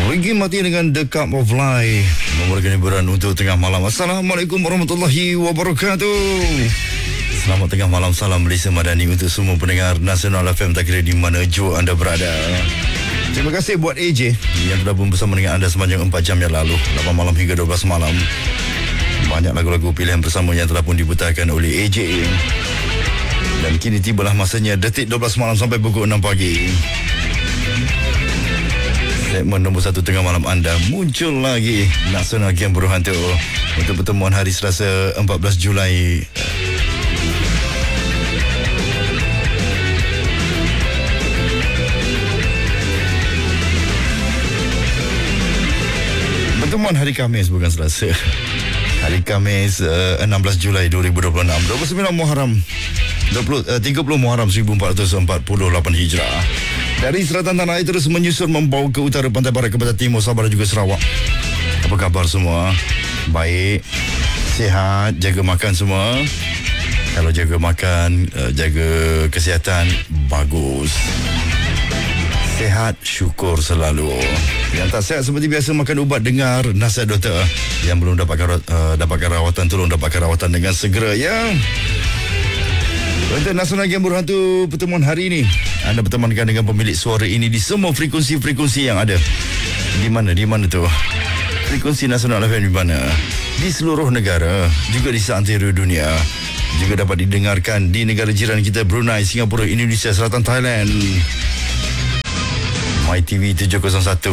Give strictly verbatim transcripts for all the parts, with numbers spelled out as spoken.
Ricky Martin dengan The Cup of Life memberikan hiburan untuk tengah malam. Assalamualaikum warahmatullahi wabarakatuh. Selamat tengah malam, salam Malaysia Madani untuk semua pendengar Nasional F M tak kira di mana jua anda berada. Terima kasih buat A J yang telah pun bersama dengan anda sepanjang empat jam yang lalu, lapan malam hingga dua belas malam. Banyak lagu-lagu pilihan bersama yang telah pun diputarkan oleh A J. Dan kini tibalah masanya detik dua belas malam sampai pukul enam pagi. Segmen nombor satu tengah malam anda muncul lagi, Nasional Game Berhantu, untuk pertemuan hari Selasa empat belas Julai. Pertemuan hari Khamis, bukan Selasa. Hari Khamis uh, enam belas Julai dua ribu dua puluh enam, dua puluh sembilan Muharram dua puluh, uh, tiga puluh Muharram seribu empat ratus empat puluh lapan Hijrah. Dari selatan tanah air terus menyusur membawa ke utara, pantai barat kepada timur, Sabah dan juga Sarawak. Apa khabar semua? Baik, sihat, jaga makan semua. Kalau jaga makan, uh, jaga kesihatan, bagus. Sehat, syukur selalu. Yang tak sihat seperti biasa, makan ubat, dengar nasihat doktor. Yang belum dapatkan uh, dapatkan rawatan, tolong dapatkan rawatan dengan segera ya. Untuk Nasional Game Berhantu pertemuan hari ini, anda bertemankan dengan pemilik suara ini di semua frekuensi-frekuensi yang ada. Di mana? Di mana tu? Frekuensi Nasional F M di mana? Di seluruh negara, juga di seantero dunia. Juga dapat didengarkan di negara jiran kita, Brunei, Singapura, Indonesia, Selatan Thailand. My T V tujuh kosong satu.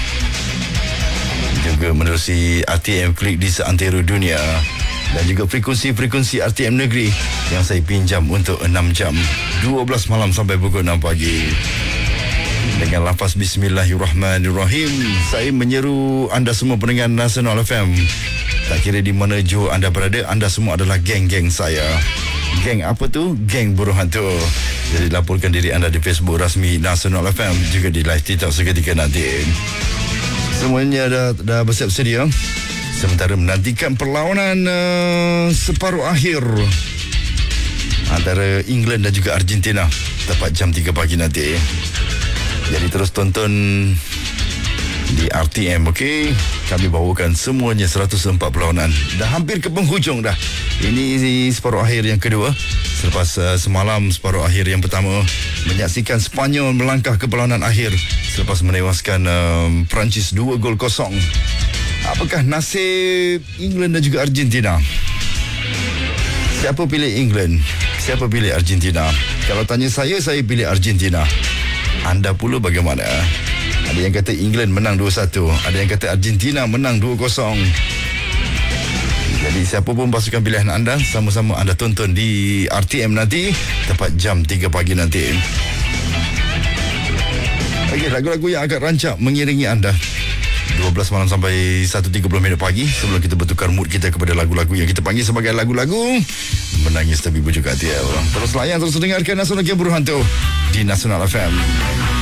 Juga menerusi R T M Klik di seantero dunia. Dan juga frekuensi-frekuensi R T M Negeri yang saya pinjam untuk enam jam, dua belas malam sampai pukul enam pagi. Dengan lafaz Bismillahirrahmanirrahim, saya menyeru anda semua pendengar Nasional F M. Tak kira di mana jua anda berada, anda semua adalah geng-geng saya. Geng apa tu? Geng Berhantu. Jadi laporkan diri anda di Facebook rasmi Nasional F M, juga di live TikTok seketika nanti. Semuanya dah, dah bersiap sedia. Sementara menantikan perlawanan uh, separuh akhir antara England dan juga Argentina tepat jam tiga pagi nanti. Jadi terus tonton di R T M, okey? Kami bawakan semuanya seratus empat perlawanan. Dah hampir ke penghujung dah. Ini separuh akhir yang kedua. Selepas uh, semalam separuh akhir yang pertama, menyaksikan Sepanyol melangkah ke perlawanan akhir selepas menewaskan uh, Perancis dua gol kosong. Apakah nasib England dan juga Argentina? Siapa pilih England? Siapa pilih Argentina? Kalau tanya saya, saya pilih Argentina. Anda pula bagaimana? Ada yang kata England menang dua satu, ada yang kata Argentina menang dua kosong. Jadi siapa pun pasukan pilihan anda, sama-sama anda tonton di R T M nanti tepat jam tiga pagi nanti. Okey, lagu-lagu yang agak rancak mengiringi anda dua belas malam sampai satu tiga puluh minit pagi, sebelum kita bertukar mood kita kepada lagu-lagu yang kita panggil sebagai lagu-lagu menangis tapi bujuk hati. Terus layan, terus dengarkan Nasional Game Berhantu di Nasional F M.